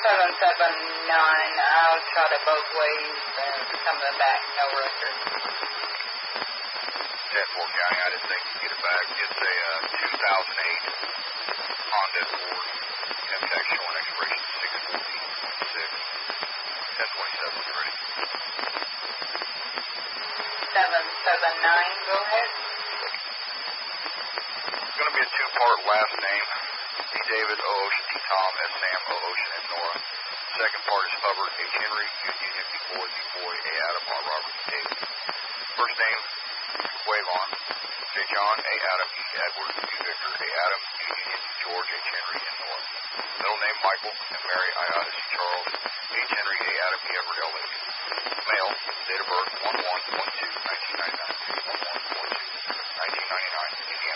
I'll try to both ways and coming back, no record. 10-4 County, I didn't think you'd get it back. It's a 2008 Honda Accord. MTEX showing expiration 6/14/26. 1027 when you're ready. 779, go ahead. It's going to be a two-part last name. D. David, O. Ocean, D. Tom, S. Sam, O. Ocean, and Nora. Second part is Hubbard, H. Henry, U. Union, B. Boy, B. Boy, A. Adam, R. Robert, E. David. First name, Wavon, J. John, A. Adam, E. Edward, U. Victor, A. Adam, U. Union, George, H. Henry, and Nora. Middle name, Michael, and Mary, I. Odyssey, Charles, H. Henry, A. Adam, E. Edward, L. Lincoln. Male, date of birth, 1/1/12/1999. 1/1/12/1999, Indiana.